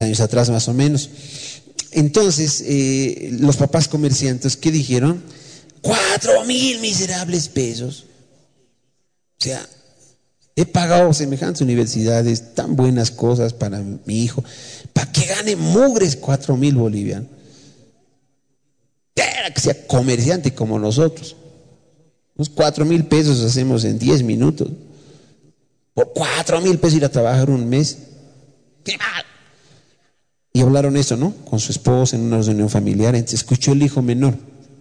años atrás más o menos. Entonces, los papás comerciantes, ¿qué dijeron? 4,000 miserables pesos. O sea, he pagado semejantes universidades, tan buenas cosas para mi hijo, para que gane mugres 4,000 bolivianos. Era que sea comerciante como nosotros. Unos 4,000 pesos hacemos en 10 minutos. Por 4,000 pesos ir a trabajar un mes. ¡Qué mal! Y hablaron eso, ¿no? Con su esposa en una reunión familiar. Entonces escuchó el hijo menor.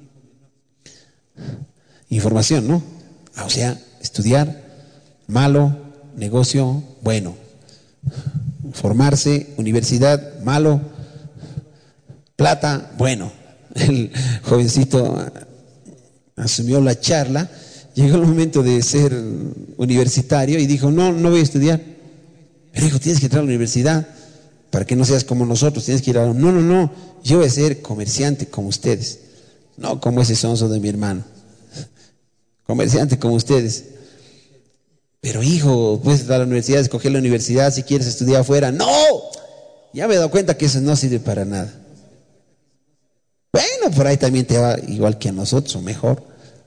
Información, ¿no? O sea, estudiar, malo, negocio, bueno. Formarse, universidad, malo, plata, bueno. El jovencito asumió la charla. Llegó el momento de ser universitario y dijo, no voy a estudiar. Pero dijo, tienes que entrar a la universidad para que no seas como nosotros, tienes que ir a... No, yo voy a ser comerciante como ustedes, no como ese sonso de mi hermano. Comerciante como ustedes. Pero hijo, puedes entrar a la universidad, escoger la universidad si quieres estudiar afuera. ¡No! Ya me he dado cuenta que eso no sirve para nada. Bueno, por ahí también te va igual que a nosotros, o mejor.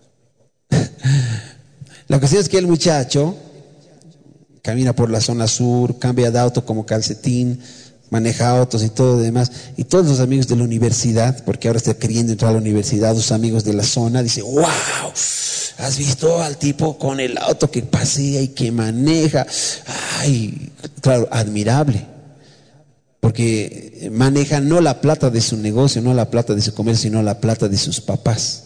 La cuestión es que el muchacho camina por la zona sur, cambia de auto como calcetín, maneja autos y todo lo demás. Y todos los amigos de la universidad, porque ahora está queriendo entrar a la universidad, los amigos de la zona, dicen, ¡wow! ¿Has visto al tipo con el auto que pasea y que maneja? Ay, claro, admirable. Porque maneja no la plata de su negocio, no la plata de su comercio, sino la plata de sus papás.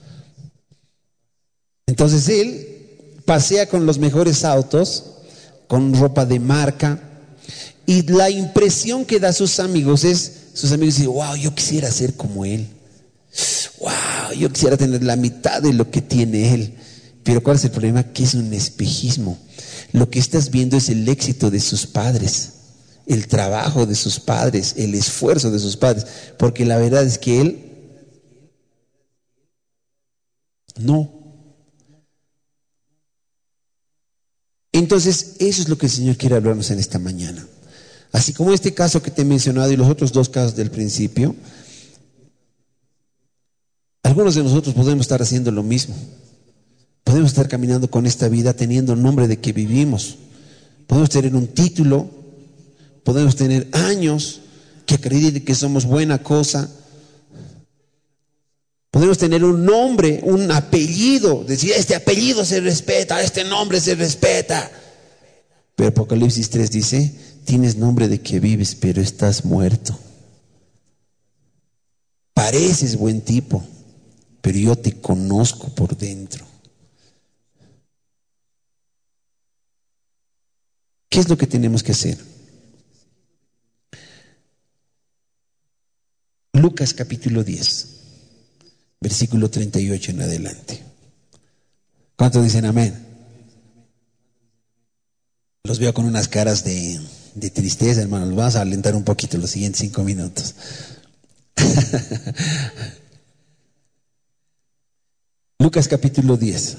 Entonces él pasea con los mejores autos, con ropa de marca, y la impresión que da a sus amigos dicen, wow, yo quisiera ser como él. Wow, yo quisiera tener la mitad de lo que tiene él. Pero ¿cuál es el problema? Que es un espejismo. Lo que estás viendo es el éxito de sus padres, el trabajo de sus padres, el esfuerzo de sus padres, porque la verdad es que él no. Entonces, eso es lo que el Señor quiere hablarnos en esta mañana. Así como este caso que te he mencionado y los otros dos casos del principio, algunos de nosotros podemos estar haciendo lo mismo. Podemos estar caminando con esta vida teniendo nombre de que vivimos. Podemos tener un título, podemos tener años que acrediten que somos buena cosa. Podemos tener un nombre, un apellido, decir, este apellido se respeta, este nombre se respeta. Pero Apocalipsis 3 dice, tienes nombre de que vives, pero estás muerto. Pareces buen tipo, pero yo te conozco por dentro. ¿Qué es lo que tenemos que hacer? Lucas capítulo 10. Versículo 38 en adelante. ¿Cuántos dicen amén? Los veo con unas caras de tristeza, hermanos. Los vamos a alentar un poquito los siguientes 5 minutos. Lucas capítulo 10.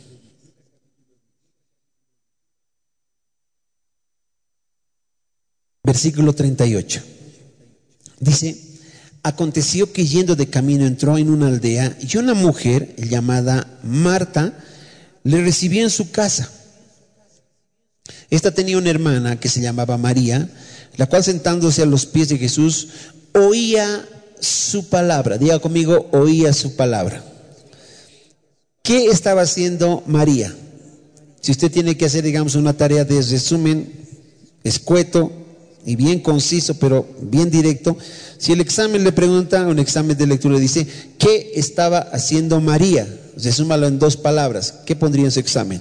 Versículo 38. Dice, aconteció que yendo de camino entró en una aldea y una mujer llamada Marta le recibió en su casa. Esta tenía una hermana que se llamaba María, la cual sentándose a los pies de Jesús oía su palabra. Diga conmigo, oía su palabra. ¿Qué estaba haciendo María? Si usted tiene que hacer, digamos, una tarea de resumen escueto y bien conciso, pero bien directo. Si el examen le pregunta, un examen de lectura dice, ¿qué estaba haciendo María? Resúmalo en 2 palabras. ¿Qué pondría en su examen?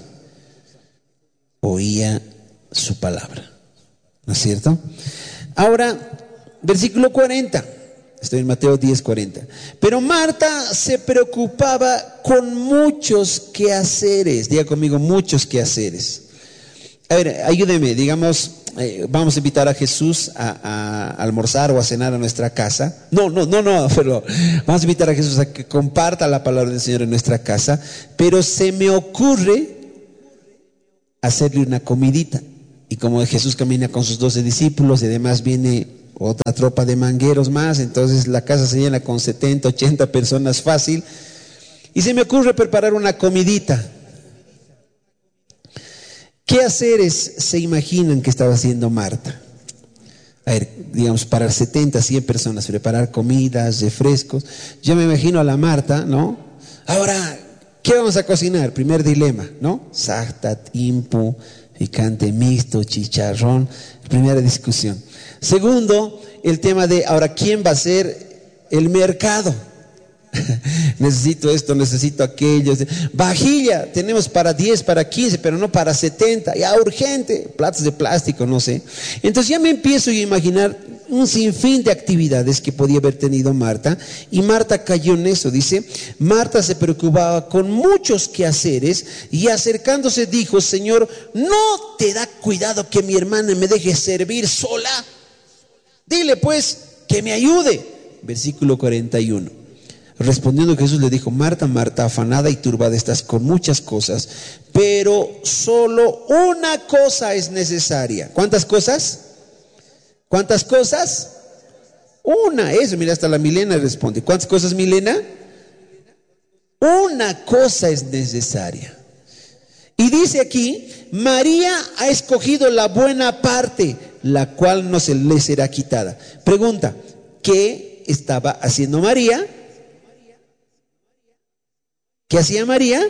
Oía su palabra. ¿No es cierto? Ahora, versículo 40. Estoy en Mateo 10:40. Pero Marta se preocupaba con muchos quehaceres. Diga conmigo, muchos quehaceres. A ver, ayúdeme, digamos, vamos a invitar a Jesús a almorzar o a cenar a nuestra casa. No, pero vamos a invitar a Jesús a que comparta la palabra del Señor en nuestra casa. Pero se me ocurre hacerle una comidita. Y como Jesús camina con sus 12 discípulos y además viene otra tropa de mangueros más, entonces la casa se llena con 70, 80 personas fácil. Y se me ocurre preparar una comidita. ¿Qué haceres se imaginan que estaba haciendo Marta? A ver, digamos, para 70, 100 personas, preparar comidas, refrescos. Yo me imagino a la Marta, ¿no? Ahora, ¿qué vamos a cocinar? Primer dilema, ¿no? Sahtat, impu, picante mixto, chicharrón. Primera discusión. Segundo, el tema de, ahora, ¿quién va a hacer el mercado? Necesito esto, necesito aquello. Vajilla, tenemos para 10, para 15, pero no para 70. Ya urgente, platos de plástico, no sé. Entonces ya me empiezo a imaginar un sinfín de actividades que podía haber tenido Marta. Y Marta cayó en eso, dice. Marta se preocupaba con muchos quehaceres y acercándose dijo: Señor, ¿no te da cuidado que mi hermana me deje servir sola? Dile pues que me ayude. Versículo 41. Respondiendo Jesús le dijo: Marta, Marta, afanada y turbada estás con muchas cosas, pero solo una cosa es necesaria. ¿Cuántas cosas? ¿Cuántas cosas? Una. Eso, mira, hasta la Milena responde. ¿Cuántas cosas, Milena? Una cosa es necesaria. Y dice aquí: María ha escogido la buena parte, la cual no se le será quitada. Pregunta: ¿qué estaba haciendo María? ¿Qué hacía María?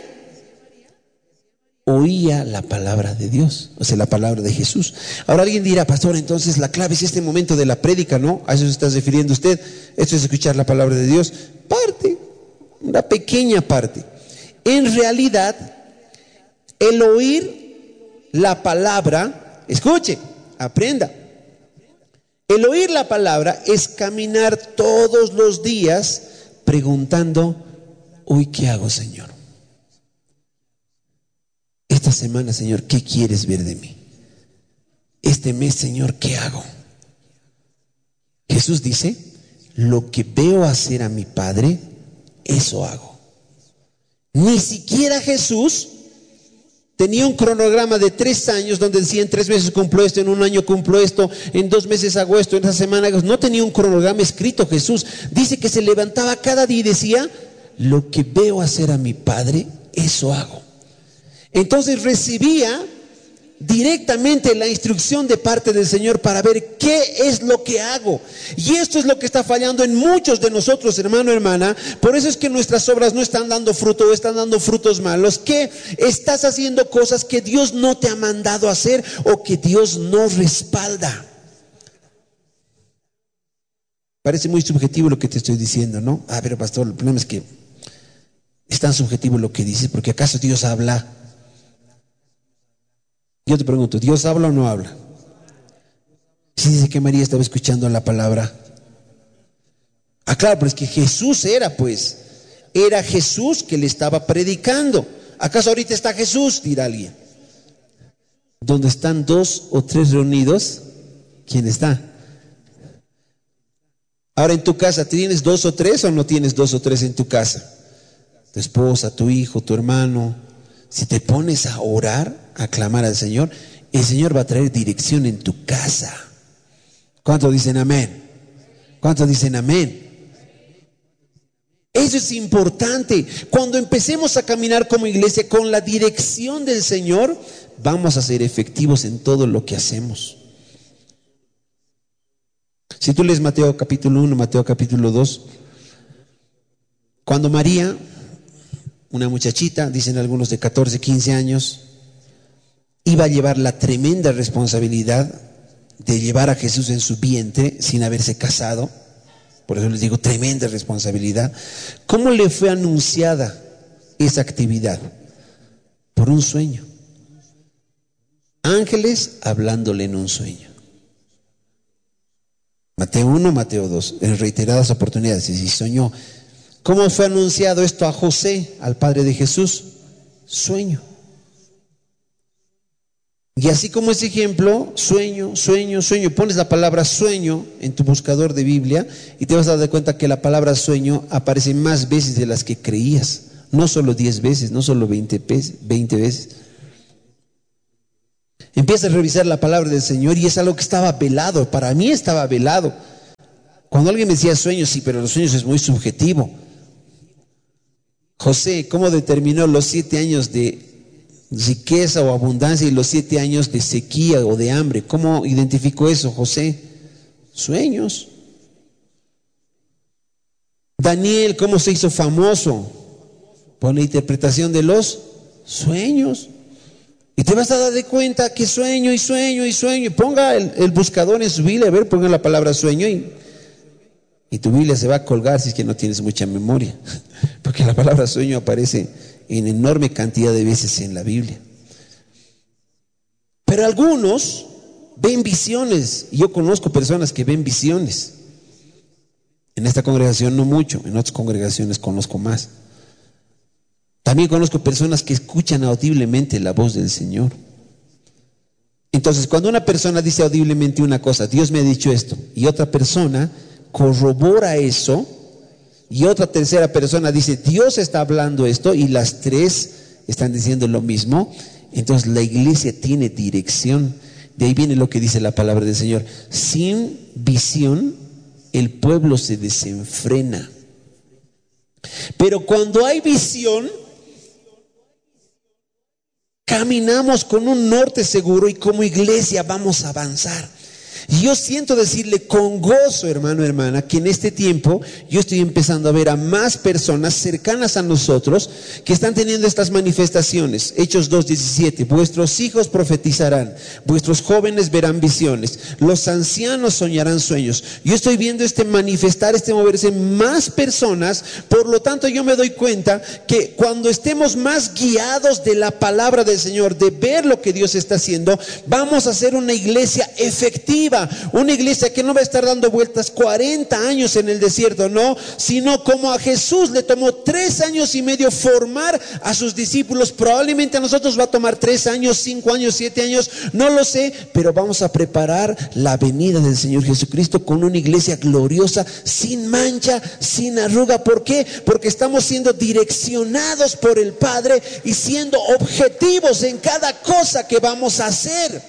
Oía la palabra de Dios, o sea, la palabra de Jesús. Ahora alguien dirá: pastor, entonces la clave es este momento de la prédica, ¿no? ¿A eso se está refiriendo usted? Esto es escuchar la palabra de Dios. Parte, una pequeña parte. En realidad, el oír la palabra, escuche, aprenda. El oír la palabra es caminar todos los días preguntando: hoy, ¿qué hago, Señor? Esta semana, Señor, ¿qué quieres ver de mí? Este mes, Señor, ¿qué hago? Jesús dice: lo que veo hacer a mi Padre, eso hago. Ni siquiera Jesús tenía un cronograma de 3 años donde decía: en 3 meses cumplo esto, en 1 año cumplo esto, en 2 meses hago esto, en esta semana hago esto. No tenía un cronograma escrito Jesús. Dice que se levantaba cada día y decía: lo que veo hacer a mi Padre, eso hago. Entonces recibía directamente la instrucción de parte del Señor para ver qué es lo que hago. Y esto es lo que está fallando en muchos de nosotros, hermano, hermana. Por eso es que nuestras obras no están dando fruto o están dando frutos malos. Que estás haciendo cosas que Dios no te ha mandado a hacer o que Dios no respalda. Parece muy subjetivo lo que te estoy diciendo, ¿no? Pero pastor, el problema es que es tan subjetivo lo que dices, porque ¿acaso Dios habla? Yo te pregunto, ¿Dios habla o no habla? Si dice que María estaba escuchando la palabra. Claro, pero es que Jesús era Jesús que le estaba predicando. ¿Acaso ahorita está Jesús? Dirá alguien. Donde están 2 o 3 reunidos, ¿quién está? Ahora en tu casa, ¿tienes 2 o 3 o no tienes 2 o 3 en tu casa? Tu esposa, tu hijo, tu hermano. Si te pones a orar, a clamar al Señor, el Señor va a traer dirección en tu casa. ¿Cuántos dicen amén? ¿Cuántos dicen amén? Eso es importante. Cuando empecemos a caminar como iglesia con la dirección del Señor, vamos a ser efectivos en todo lo que hacemos. Si tú lees Mateo capítulo 1, Mateo capítulo 2, cuando María, una muchachita, dicen algunos de 14, 15 años, iba a llevar la tremenda responsabilidad de llevar a Jesús en su vientre sin haberse casado. Por eso les digo, tremenda responsabilidad. ¿Cómo le fue anunciada esa actividad? Por un sueño. Ángeles hablándole en un sueño. Mateo 1, Mateo 2, en reiteradas oportunidades, y soñó. ¿Cómo fue anunciado esto a José, al padre de Jesús? Sueño. Y así como ese ejemplo, sueño, sueño, sueño, pones la palabra sueño en tu buscador de Biblia y te vas a dar cuenta que la palabra sueño aparece más veces de las que creías. No solo 10 veces, no solo 20 veces. Empieza a revisar la palabra del Señor y es algo que estaba velado. Para mí estaba velado. Cuando alguien me decía sueños, sí, pero los sueños es muy subjetivo. José, ¿cómo determinó los 7 años de riqueza o abundancia y los 7 años de sequía o de hambre? ¿Cómo identificó eso, José? Sueños. Daniel, ¿cómo se hizo famoso? Por la interpretación de los sueños. Y te vas a dar de cuenta que sueño y sueño y sueño. Y ponga el buscador en su Biblia, a ver, ponga la palabra sueño y tu Biblia se va a colgar si es que no tienes mucha memoria. Porque la palabra sueño aparece en enorme cantidad de veces en la Biblia. Pero algunos ven visiones. Y yo conozco personas que ven visiones. En esta congregación no mucho, en otras congregaciones conozco más. También conozco personas que escuchan audiblemente la voz del Señor. Entonces, cuando una persona dice audiblemente una cosa, Dios me ha dicho esto, y otra persona corrobora eso, y otra tercera persona dice, Dios está hablando esto, y las tres están diciendo lo mismo, entonces la iglesia tiene dirección. De ahí viene lo que dice la palabra del Señor. Sin visión, el pueblo se desenfrena. Pero cuando hay visión, caminamos con un norte seguro y como iglesia vamos a avanzar. Y yo siento decirle con gozo, hermano, hermana, que en este tiempo yo estoy empezando a ver a más personas cercanas a nosotros que están teniendo estas manifestaciones. Hechos 2:17, vuestros hijos profetizarán, vuestros jóvenes verán visiones, los ancianos soñarán sueños. Yo estoy viendo manifestar, moverse más personas. Por lo tanto, yo me doy cuenta que cuando estemos más guiados de la palabra del Señor, de ver lo que Dios está haciendo, vamos a ser una iglesia efectiva. Una iglesia que no va a estar dando vueltas 40 años en el desierto, no, sino como a Jesús le tomó 3 años y medio formar a sus discípulos, probablemente a nosotros va a tomar 3 años, 5 años, 7 años, no lo sé, pero vamos a preparar la venida del Señor Jesucristo con una iglesia gloriosa, sin mancha, sin arruga. ¿Por qué? Porque estamos siendo direccionados por el Padre y siendo objetivos en cada cosa que vamos a hacer.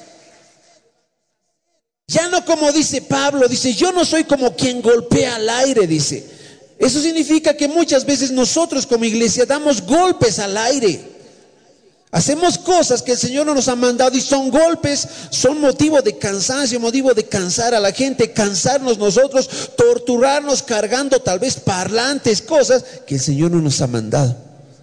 Ya no como dice Pablo, dice, yo no soy como quien golpea al aire, dice. Eso significa que muchas veces nosotros como iglesia damos golpes al aire. Hacemos cosas que el Señor no nos ha mandado y son golpes, son motivo de cansancio, motivo de cansar a la gente, cansarnos nosotros, torturarnos cargando tal vez parlantes, cosas que el Señor no nos ha mandado.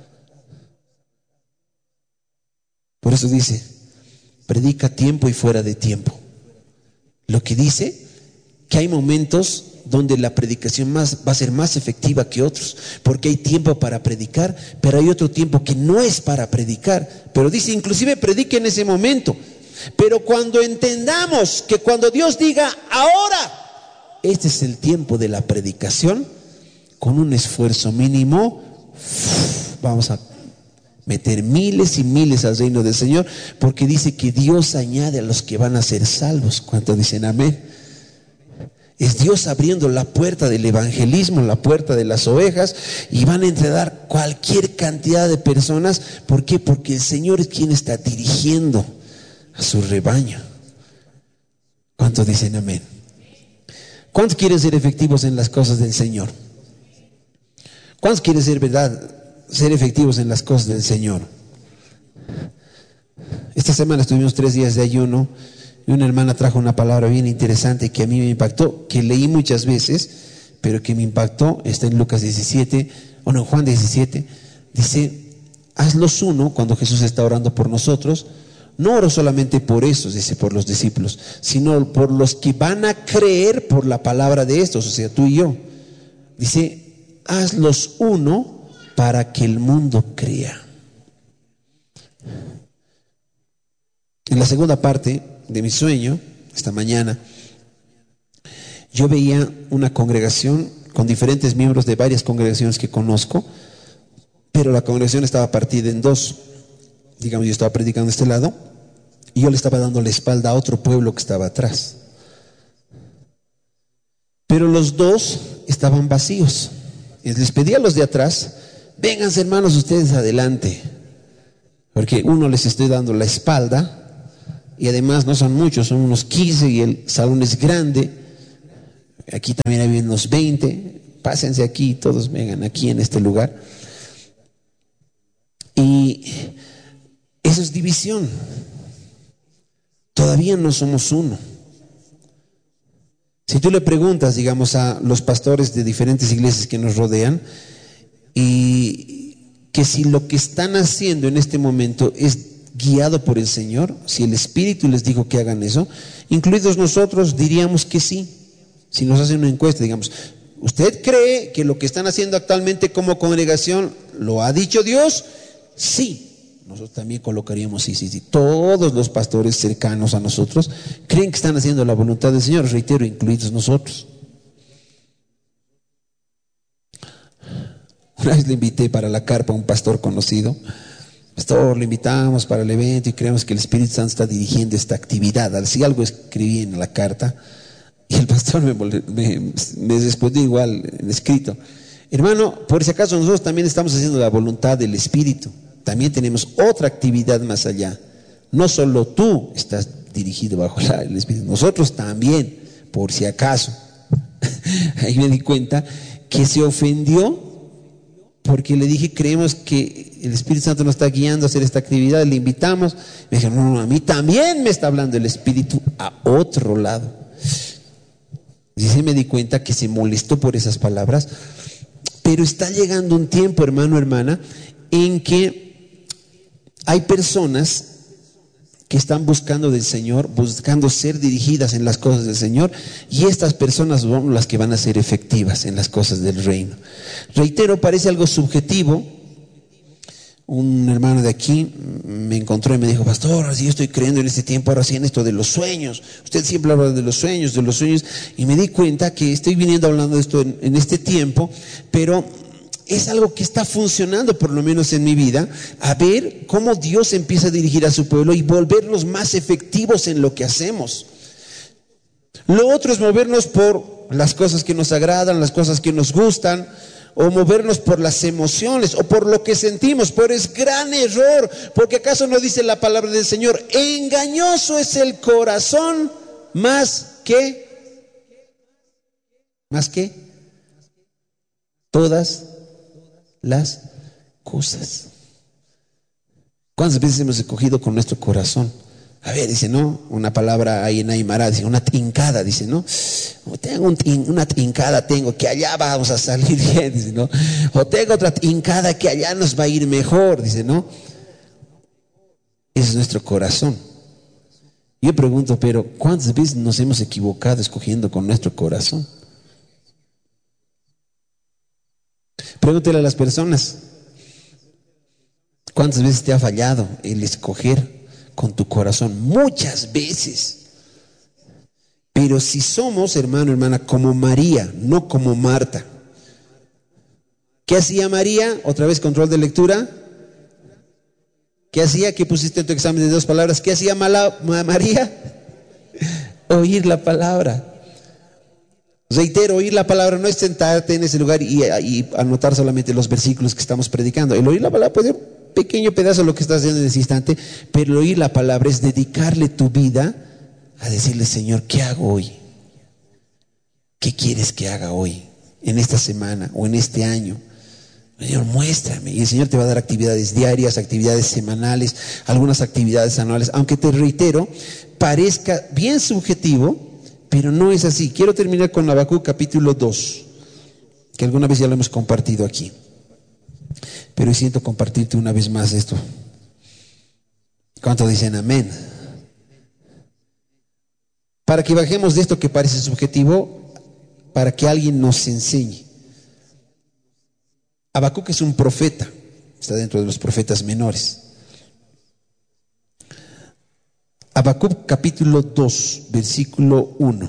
Por eso dice, predica a tiempo y fuera de tiempo. Lo que dice que hay momentos donde la predicación va a ser más efectiva que otros, porque hay tiempo para predicar, pero hay otro tiempo que no es para predicar. Pero dice, inclusive predique en ese momento. Pero cuando entendamos que cuando Dios diga ahora, este es el tiempo de la predicación, con un esfuerzo mínimo, vamos a meter miles y miles al reino del Señor, porque dice que Dios añade a los que van a ser salvos. ¿Cuántos dicen amén? Es Dios abriendo la puerta del evangelismo, la puerta de las ovejas, y van a entrar cualquier cantidad de personas. ¿Por qué? Porque el Señor es quien está dirigiendo a su rebaño. ¿Cuántos dicen amén? ¿Cuántos quieren ser efectivos en las cosas del Señor? ¿Cuántos quieren ser ser efectivos en las cosas del Señor? Esta semana estuvimos 3 días de ayuno y una hermana trajo una palabra bien interesante que a mí me impactó, que leí muchas veces, pero que me impactó. Está en Lucas 17, o no, Juan 17. Dice, hazlos uno, cuando Jesús está orando por nosotros. No oro solamente por esos, dice, por los discípulos, sino por los que van a creer por la palabra de estos, o sea, tú y yo. Dice, hazlos uno para que el mundo crea. En la segunda parte de mi sueño, esta mañana, yo veía una congregación con diferentes miembros de varias congregaciones que conozco, pero la congregación estaba partida en dos. Digamos, yo estaba predicando de este lado y yo le estaba dando la espalda a otro pueblo que estaba atrás. Pero los dos estaban vacíos. Y les pedí a los de atrás, vénganse hermanos ustedes adelante, porque uno les estoy dando la espalda y además no son muchos, son unos 15 y el salón es grande. Aquí también hay unos 20. Pásense aquí, todos vengan aquí en este lugar. Y eso es división. Todavía no somos uno. Si tú le preguntas, digamos, a los pastores de diferentes iglesias que nos rodean, y que si lo que están haciendo en este momento es guiado por el Señor, si el Espíritu les dijo que hagan eso, incluidos nosotros, diríamos que sí. Si nos hacen una encuesta, digamos, ¿usted cree que lo que están haciendo actualmente como congregación lo ha dicho Dios? Sí. Nosotros también colocaríamos sí, sí, sí. Todos los pastores cercanos a nosotros creen que están haciendo la voluntad del Señor, reitero, incluidos nosotros. Una vez le invité para la carpa a un pastor conocido. Pastor, lo invitamos para el evento y creemos que el Espíritu Santo está dirigiendo esta actividad. Así algo escribí en la carta y el pastor me respondió igual en escrito: hermano, por si acaso nosotros también estamos haciendo la voluntad del Espíritu. También tenemos otra actividad más allá. No solo tú estás dirigido bajo el Espíritu, nosotros también, por si acaso. Ahí me di cuenta que se ofendió porque le dije, creemos que el Espíritu Santo nos está guiando a hacer esta actividad, le invitamos. Me dijo, no, a mí también me está hablando el Espíritu a otro lado. Y sí me di cuenta que se molestó por esas palabras. Pero está llegando un tiempo, hermano, hermana, en que hay personas que están buscando del Señor, buscando ser dirigidas en las cosas del Señor, y estas personas son las que van a ser efectivas en las cosas del reino. Reitero, parece algo subjetivo. Un hermano de aquí me encontró y me dijo, pastor, así yo estoy creyendo en este tiempo, ahora sí en esto de los sueños. Usted siempre habla de los sueños, y me di cuenta que estoy viniendo hablando de esto en este tiempo, pero es algo que está funcionando, por lo menos en mi vida, a ver cómo Dios empieza a dirigir a su pueblo y volvernos más efectivos en lo que hacemos. Lo otro es movernos por las cosas que nos agradan, las cosas que nos gustan, o movernos por las emociones o por lo que sentimos, pero es gran error, porque ¿acaso no dice la palabra del Señor? Engañoso es el corazón más que todas las cosas. ¿Cuántas veces hemos escogido con nuestro corazón? A ver, dice, ¿no? Una palabra ahí en Aymara, dice, una trincada, dice, ¿no? O tengo una trincada, tengo, que allá vamos a salir bien, dice, ¿no? O tengo otra trincada que allá nos va a ir mejor, dice, ¿no? Ese es nuestro corazón. Yo pregunto, pero ¿cuántas veces nos hemos equivocado escogiendo con nuestro corazón? Pregúntele a las personas, ¿cuántas veces te ha fallado el escoger con tu corazón? Muchas veces. Pero si somos, hermano, hermana, como María, no como Marta. ¿Qué hacía María? Otra vez control de lectura. ¿Qué hacía? ¿Qué pusiste en tu examen de 2 palabras? ¿Qué hacía María? Oír la palabra. Reitero, oír la palabra no es sentarte en ese lugar y anotar solamente los versículos que estamos predicando. El oír la palabra puede ser un pequeño pedazo de lo que estás haciendo en ese instante, pero el oír la palabra es dedicarle tu vida a decirle, Señor, ¿qué hago hoy? ¿Qué quieres que haga hoy? En esta semana o en este año. Señor, muéstrame. Y el Señor te va a dar actividades diarias, actividades semanales, algunas actividades anuales. Aunque te reitero, parezca bien subjetivo, pero no es así. Quiero terminar con Habacuc capítulo 2, que alguna vez ya lo hemos compartido aquí. Pero siento compartirte una vez más esto. ¿Cuánto dicen amén? Para que bajemos de esto que parece subjetivo, para que alguien nos enseñe. Habacuc es un profeta, está dentro de los profetas menores. Habacuc capítulo 2, versículo 1.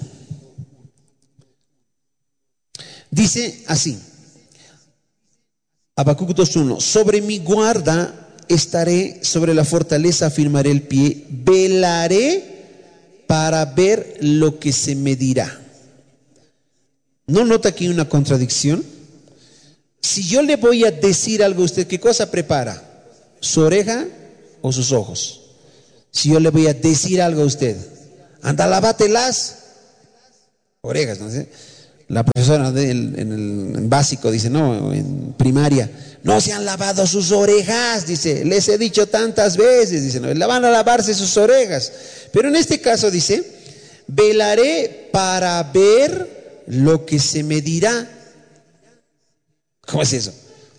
Dice así, Habacuc 2:1, sobre mi guarda estaré, sobre la fortaleza afirmaré el pie, velaré para ver lo que se me dirá. ¿No nota aquí una contradicción? Si yo le voy a decir algo a usted, ¿qué cosa prepara? ¿Su oreja o sus ojos? Si yo le voy a decir algo a usted, anda, lávate las orejas, no sé. La profesora en básico dice, no, en primaria, no se han lavado sus orejas, dice, les he dicho tantas veces, dice, no, van a lavarse sus orejas. Pero en este caso dice, velaré para ver lo que se me dirá. ¿Cómo es eso?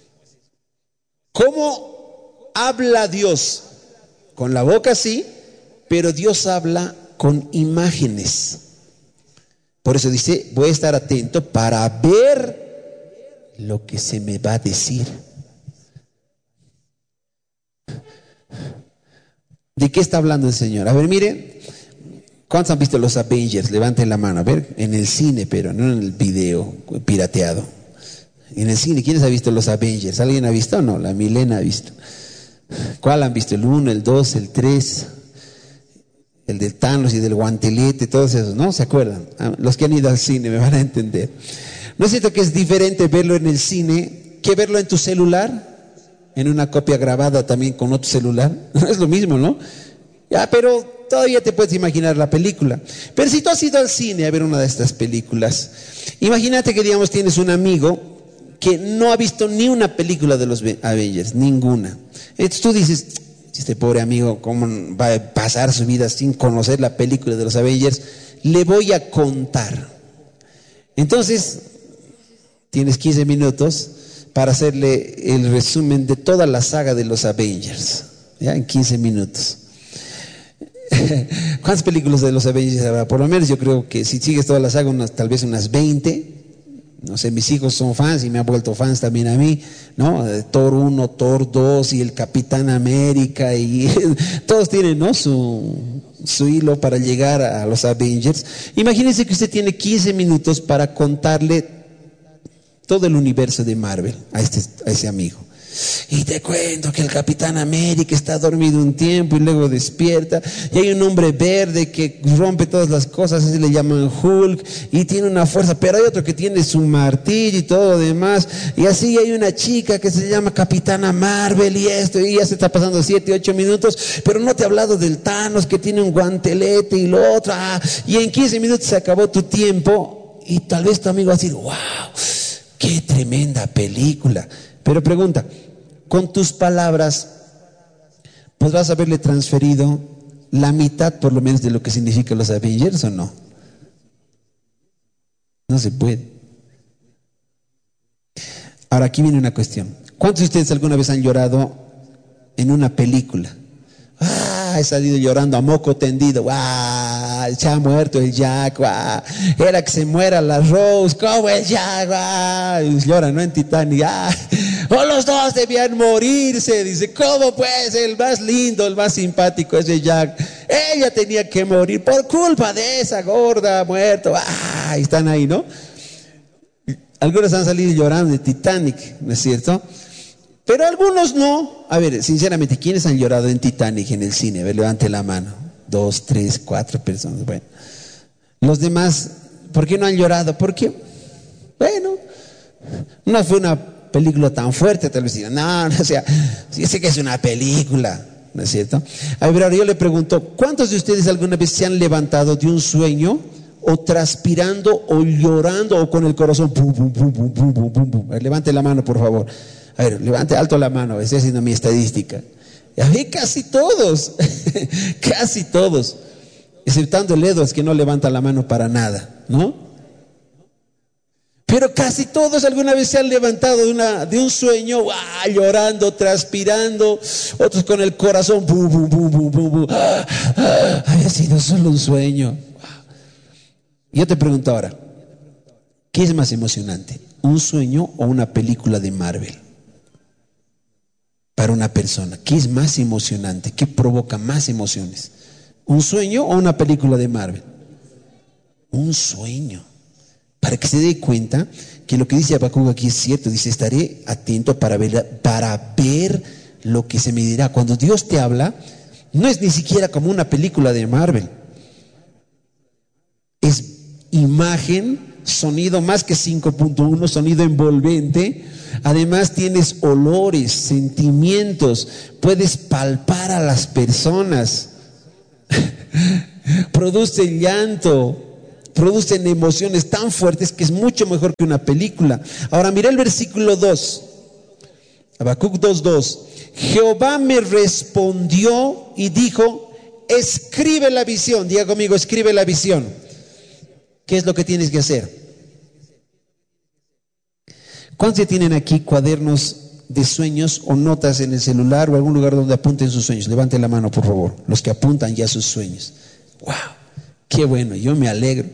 ¿Cómo habla Dios? Con la boca sí, pero Dios habla con imágenes. Por eso dice, voy a estar atento para ver lo que se me va a decir. ¿De qué está hablando el Señor? A ver, mire, ¿cuántos han visto los Avengers? Levanten la mano, a ver, en el cine, pero no en el video pirateado. En el cine, ¿quiénes han visto los Avengers? ¿Alguien ha visto o no? La Milena ha visto. ¿Cuál han visto? El 1, el 2, el 3, el del Thanos y del guantelete, todos esos, ¿no? ¿Se acuerdan? Los que han ido al cine me van a entender. ¿No es cierto que es diferente verlo en el cine que verlo en tu celular? En una copia grabada también con otro celular. No es lo mismo, ¿no? Ya, pero todavía te puedes imaginar la película. Pero si tú has ido al cine a ver una de estas películas, imagínate que, digamos, tienes un amigo que no ha visto ni una película de los Avengers, ninguna. Entonces tú dices, este pobre amigo, ¿cómo va a pasar su vida sin conocer la película de los Avengers? Le voy a contar. Entonces, tienes 15 minutos para hacerle el resumen de toda la saga de los Avengers, ¿ya? En 15 minutos. ¿Cuántas películas de los Avengers habrá? Por lo menos yo creo que si sigues toda la saga, tal vez unas 20. No sé, mis hijos son fans y me han vuelto fans también a mí, ¿no? Thor 1, Thor 2 y el Capitán América y todos tienen, ¿no? Su hilo para llegar a los Avengers. Imagínense que usted tiene 15 minutos para contarle todo el universo de Marvel a ese amigo. Y te cuento que el Capitán América está dormido un tiempo y luego despierta, y hay un hombre verde que rompe todas las cosas, así le llaman Hulk, y tiene una fuerza, pero hay otro que tiene su martillo y todo lo demás, y así hay una chica que se llama Capitana Marvel y esto, y ya se está pasando 7, 8 minutos, pero no te he hablado del Thanos que tiene un guantelete y lo otro, y en 15 minutos se acabó tu tiempo, y tal vez tu amigo va a decir, wow, qué tremenda película. Pero pregunta, con tus palabras, ¿podrás haberle transferido la mitad por lo menos de lo que significan los Avengers o no? No se puede. Ahora aquí viene una cuestión. ¿Cuántos de ustedes alguna vez han llorado en una película? He salido llorando a moco tendido. Se ha muerto el Jack. Era que se muera la Rose. ¿Cómo el Jack? Lloran, ¿no? En Titanic. O los dos debían morirse. Dice, ¿cómo pues? El más lindo, el más simpático es el Jack. Ella tenía que morir por culpa de esa gorda muerto. Están ahí, ¿no? Algunos han salido llorando de Titanic, ¿no es cierto? Pero algunos no. A ver, sinceramente, ¿quiénes han llorado en Titanic en el cine? A ver, levante la mano. 2, 3, 4 personas. Bueno, los demás, ¿por qué no han llorado? Porque, bueno, no fue una película tan fuerte, tal vez digan, no, o sea, sí sé que es una película, ¿no es cierto? A ver, ahora yo le pregunto, ¿cuántos de ustedes alguna vez se han levantado de un sueño o transpirando o llorando o con el corazón pum, pum, pum, pum, pum, pum, pum, pum? A ver, levante la mano, por favor. A ver, levante alto la mano, estoy haciendo mi estadística. A ver, casi todos, casi todos, exceptando el Edwards que no levanta la mano para nada, ¿no? Pero casi todos alguna vez se han levantado de un sueño, llorando, transpirando, otros con el corazón, bum, bum, bum, bum, bum, bum. Había sido solo un sueño. Yo te pregunto ahora, ¿qué es más emocionante? ¿Un sueño o una película de Marvel? Para una persona, ¿qué es más emocionante? ¿Qué provoca más emociones? ¿Un sueño o una película de Marvel? Un sueño. Para que se dé cuenta que lo que dice Habacuc aquí es cierto. Dice, estaré atento para ver lo que se me dirá. Cuando Dios te habla, no es ni siquiera como una película de Marvel. Es imagen, sonido más que 5.1, sonido envolvente. Además tienes olores, sentimientos, puedes palpar a las personas. produce llanto, producen emociones tan fuertes que es mucho mejor que una película. Ahora mira el versículo 2, Habacuc 2:2. Jehová me respondió y dijo: escribe la visión. Diga conmigo, escribe la visión. ¿Qué es lo que tienes que hacer? ¿Cuántos tienen aquí cuadernos de sueños o notas en el celular o algún lugar donde apunten sus sueños? Levanten la mano, por favor, los que apuntan ya sus sueños. ¡Wow! ¡Qué bueno! Yo me alegro.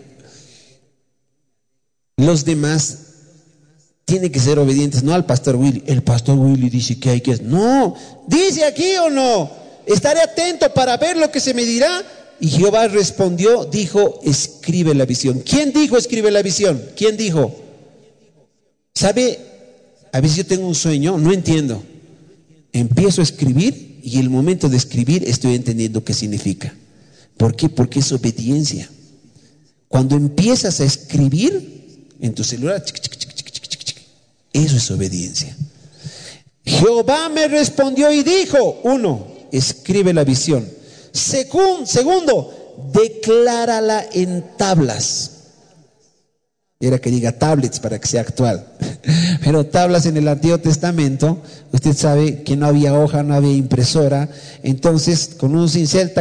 Los demás tienen que ser obedientes, no al pastor Willy. El pastor Willy dice que hay que hacer. No, dice aquí o no. Estaré atento para ver lo que se me dirá. Y Jehová respondió, dijo: escribe la visión. ¿Quién dijo escribe la visión? ¿Quién dijo? ¿Sabe? A veces yo tengo un sueño, no entiendo. Empiezo a escribir y en el momento de escribir estoy entendiendo qué significa. ¿Por qué? Porque es obediencia. Cuando empiezas a escribir en tu celular, eso es obediencia. Jehová me respondió y dijo: 1, escribe la visión. Segundo, declárala en tablas. Era que diga tablets para que sea actual. Pero tablas en el Antiguo Testamento, usted sabe que no había hoja, no había impresora. Entonces, con un cincel,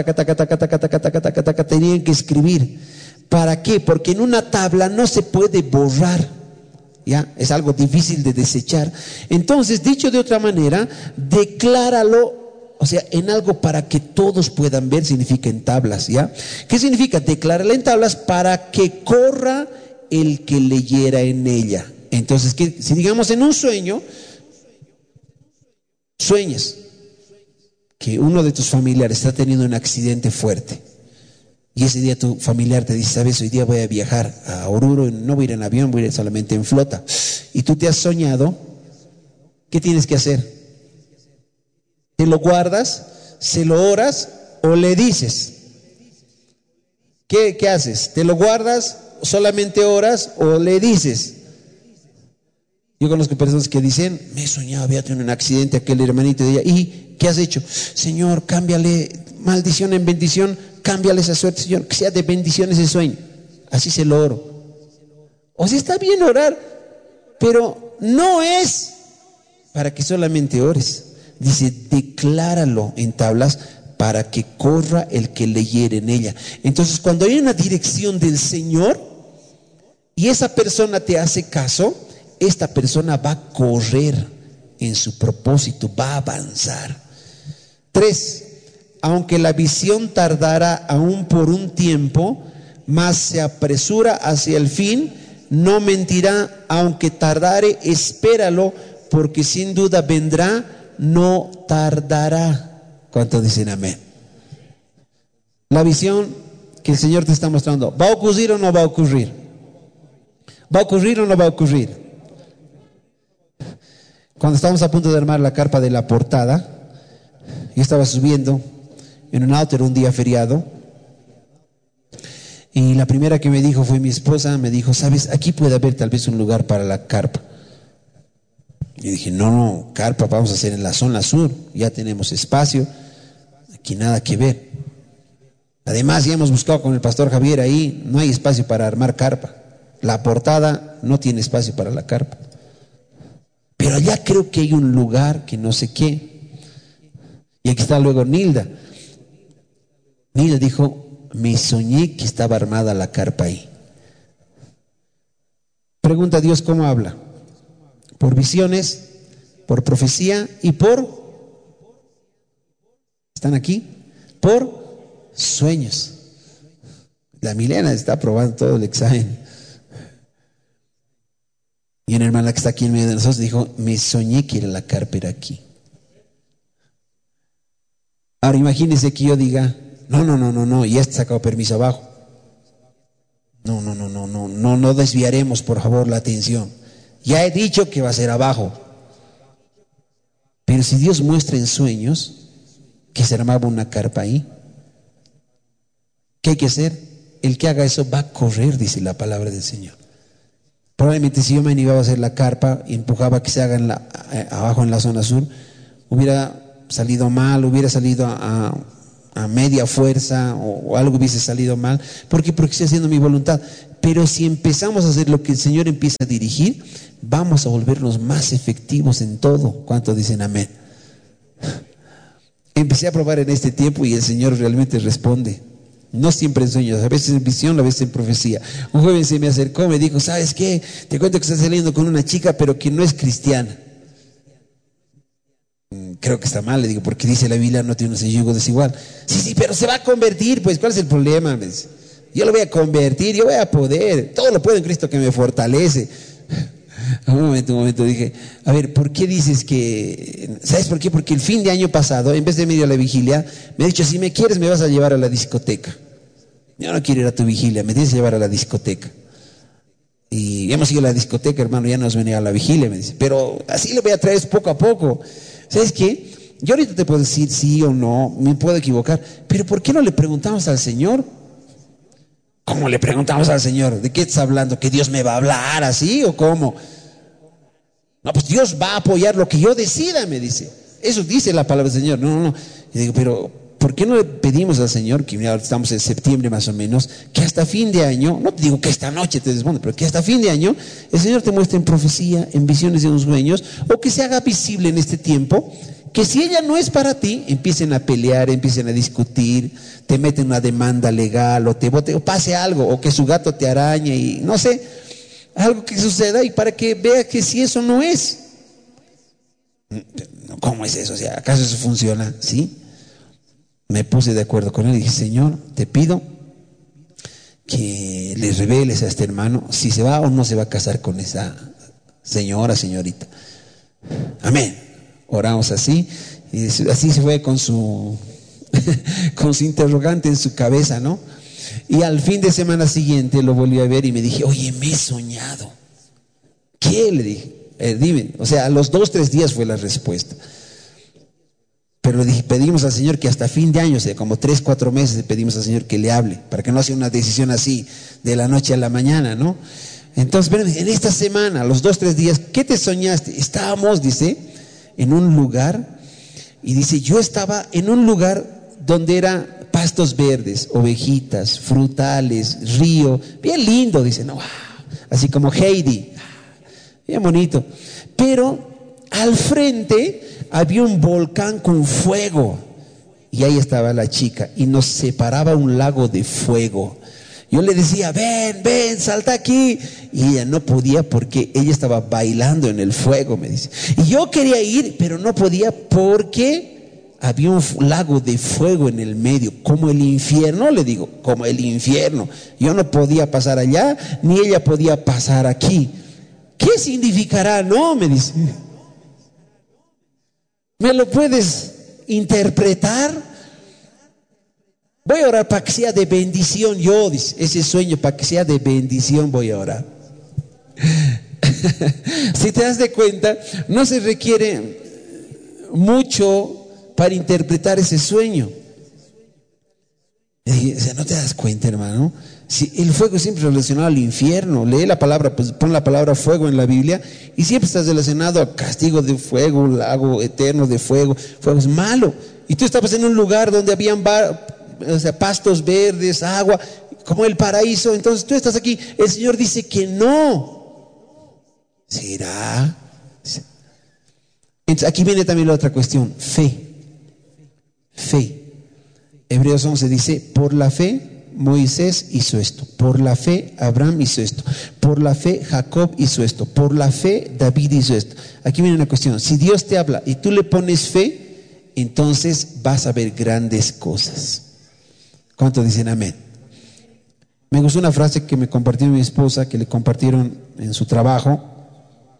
tenían que escribir. ¿Para qué? Porque en una tabla no se puede borrar. ¿Ya? Es algo difícil de desechar. Entonces, dicho de otra manera, decláralo, o sea, en algo para que todos puedan ver, significa en tablas, ¿ya? ¿Qué significa? Declárala en tablas para que corra el que leyera en ella. Entonces, si digamos en un sueño, sueñas que uno de tus familiares está teniendo un accidente fuerte y ese día tu familiar te dice: sabes, hoy día voy a viajar a Oruro, no voy a ir en avión, voy a ir solamente en flota, y tú te has soñado, ¿qué tienes que hacer? ¿Te lo guardas, se lo oras o le dices? ¿Qué haces? ¿Te lo guardas, solamente oras o le dices? Yo conozco personas que dicen: me he soñado, había tenido un accidente aquel hermanito de ella. ¿Y qué has hecho? Señor, cámbiale maldición en bendición, cámbiale esa suerte, Señor, que sea de bendición ese sueño. Así se lo oro. O sea, está bien orar, pero no es para que solamente ores. Dice: decláralo en tablas para que corra el que leyere en ella. Entonces, cuando hay una dirección del Señor y esa persona te hace caso, esta persona va a correr en su propósito, va a avanzar. 3, aunque la visión tardara aún por un tiempo, mas se apresura hacia el fin, no mentirá. Aunque tardare, espéralo, porque sin duda vendrá, no tardará. ¿Cuántos dicen amén? La visión que el Señor te está mostrando, ¿va a ocurrir o no va a ocurrir? ¿Va a ocurrir o no va a ocurrir? Cuando estábamos a punto de armar la carpa de la portada, yo estaba subiendo en un auto, era un día feriado, y la primera que me dijo fue mi esposa. Me dijo: sabes, aquí puede haber tal vez un lugar para la carpa. Y dije: no, carpa vamos a hacer en la zona sur, ya tenemos espacio, aquí nada que ver. Además, ya hemos buscado con el pastor Javier ahí, no hay espacio para armar carpa. La portada no tiene espacio para la carpa. Pero allá creo que hay un lugar que no sé qué. Y aquí está luego Nilda. Nilda dijo: me soñé que estaba armada la carpa ahí. Pregunta a Dios: ¿cómo habla? Por visiones, por profecía y por... ¿Están aquí? Por sueños. La Milena está aprobando todo el examen. Y una hermana que está aquí en medio de nosotros dijo: me soñé que era la carpa era aquí. Ahora imagínense que yo diga: no, ya está sacado permiso abajo. No desviaremos, por favor, la atención. Ya he dicho que va a ser abajo. Pero si Dios muestra en sueños que se armaba una carpa ahí, ¿qué hay que hacer? El que haga eso va a correr, dice la palabra del Señor. Probablemente si yo me animaba a hacer la carpa y empujaba que se haga abajo en la zona sur, hubiera salido mal, hubiera salido a a media fuerza o algo hubiese salido mal, porque estoy haciendo mi voluntad. Pero si empezamos a hacer lo que el Señor empieza a dirigir, vamos a volvernos más efectivos en todo. ¿Cuántos dicen amén? Empecé a probar en este tiempo y el Señor realmente responde. No siempre en sueños, a veces en visión, a veces en profecía. Un joven se me acercó, me dijo, ¿sabes qué? Te cuento que estás saliendo con una chica, pero que no es cristiana. Creo que está mal, le digo, porque dice la Biblia, no tiene un yugo desigual. Sí, pero se va a convertir, pues, ¿cuál es el problema? Me dice, yo lo voy a convertir, yo voy a poder, todo lo puedo en Cristo que me fortalece. Un momento, dije, a ver, ¿por qué dices que? ¿Sabes por qué? Porque el fin de año pasado, en vez de ir a la vigilia, me ha dicho, si me quieres me vas a llevar a la discoteca. Yo no quiero ir a tu vigilia, me tienes que llevar a la discoteca. Y hemos ido a la discoteca, hermano, ya nos venía a la vigilia, me dice, pero así le voy a traer poco a poco. ¿Sabes qué? Yo ahorita te puedo decir sí o no, me puedo equivocar, pero ¿por qué no le preguntamos al Señor? ¿Cómo le preguntamos al Señor? ¿De qué estás hablando? ¿Que Dios me va a hablar así o cómo? No, pues Dios va a apoyar lo que yo decida, me dice. Eso dice la palabra del Señor. No. Y digo, pero ¿por qué no le pedimos al Señor, que ahora estamos en septiembre más o menos, que hasta fin de año, no te digo que esta noche te responde, pero que hasta fin de año el Señor te muestre en profecía, en visiones de unos sueños, o que se haga visible en este tiempo, que si ella no es para ti, empiecen a pelear, empiecen a discutir, te meten una demanda legal, o te bote, o pase algo, o que su gato te arañe, y no sé, algo que suceda, y para que vea que si eso no es. ¿Cómo es eso? O sea, ¿acaso eso funciona? ¿Sí? Me puse de acuerdo con él y dije, Señor, te pido que le reveles a este hermano si se va o no se va a casar con esa señorita. Amén. Oramos así, y así se fue con su con su interrogante en su cabeza, ¿no? Y al fin de semana siguiente lo volví a ver y me dije, oye, me he soñado. ¿Qué? Le dije, dime. O sea, a los 2-3 días fue la respuesta. Pero le dije, pedimos al Señor que hasta fin de año, o sea, como 3-4 meses, le pedimos al Señor que le hable, para que no sea una decisión así de la noche a la mañana, ¿no? Entonces, pero en esta semana, a los 2-3 días, ¿qué te soñaste? Estábamos, dice, en un lugar, y dice, yo estaba en un lugar donde era pastos verdes, ovejitas, frutales, río, bien lindo, dice, no, wow, así como Heidi, bien bonito, pero al frente había un volcán con fuego y ahí estaba la chica y nos separaba un lago de fuego. Yo le decía, ven, salta aquí, y ella no podía porque ella estaba bailando en el fuego, me dice, y yo quería ir pero no podía porque había un lago de fuego en el medio, como el infierno, le digo, como el infierno. Yo no podía pasar allá ni ella podía pasar aquí. ¿Qué significará? No, me dice, ¿me lo puedes interpretar? Voy a orar para que sea de bendición. Yo, dice, ese sueño para que sea de bendición voy a orar. Si te das de cuenta, no se requiere mucho para interpretar ese sueño. O sea, ¿no te das cuenta, hermano? Si el fuego es siempre relacionado al infierno. Lee la palabra, pues pon la palabra fuego en la Biblia y siempre estás relacionado a castigo de fuego, lago eterno de fuego. Fuego es malo. Y tú estabas en un lugar donde habían pastos verdes, agua, como el paraíso. Entonces tú estás aquí. El Señor dice que no. ¿Será? Entonces aquí viene también la otra cuestión. Fe. Hebreos 11 dice, por la fe Moisés hizo esto, por la fe Abraham hizo esto, por la fe Jacob hizo esto, por la fe David hizo esto. Aquí viene una cuestión, si Dios te habla y tú le pones fe, entonces vas a ver grandes cosas. ¿Cuántos dicen amén? Me gustó una frase que me compartió mi esposa, que le compartieron en su trabajo,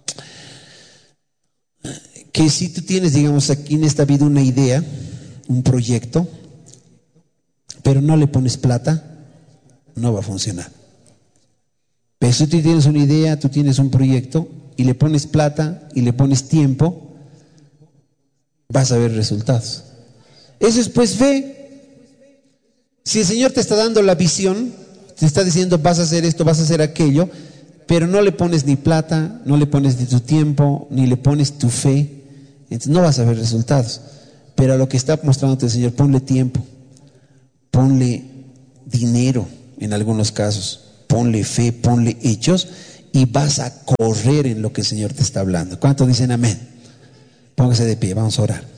que si tú tienes, digamos, aquí en esta vida una idea, un proyecto, pero no le pones plata, no va a funcionar. Pero si tú tienes una idea, tú tienes un proyecto y le pones plata y le pones tiempo, vas a ver resultados. Eso es pues fe. Si el Señor te está dando la visión, te está diciendo vas a hacer esto, vas a hacer aquello, pero no le pones ni plata, no le pones ni tu tiempo, ni le pones tu fe, entonces no vas a ver resultados. Pero a lo que está mostrándote el Señor, ponle tiempo, ponle dinero en algunos casos, ponle fe, ponle hechos y vas a correr en lo que el Señor te está hablando. ¿Cuántos dicen amén? Póngase de pie, vamos a orar.